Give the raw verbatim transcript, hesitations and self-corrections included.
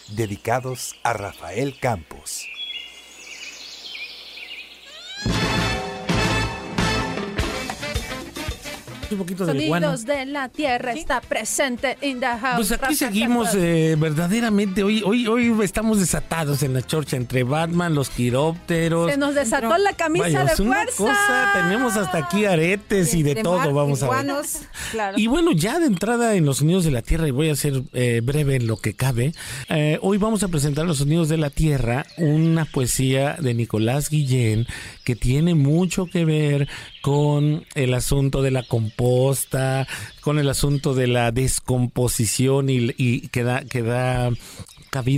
dedicados a Rafael Campos. Un poquito de Sonidos iguana. de la tierra ¿Sí? está presente in the house. Pues aquí seguimos eh, verdaderamente. Hoy, hoy, hoy estamos desatados en la chorcha entre Batman, los quirópteros. Se nos desató Pero, la camisa vaya, de es una fuerza. cosa, tenemos hasta aquí aretes y de, de todo, vamos iguanos, a ver. Claro. Y bueno, ya de entrada en los sonidos de la tierra, y voy a ser eh, breve en lo que cabe, eh, hoy vamos a presentar los sonidos de la tierra, una poesía de Nicolás Guillén que tiene mucho que ver con el asunto de la composta, con el asunto de la descomposición y, y que da, que da cabida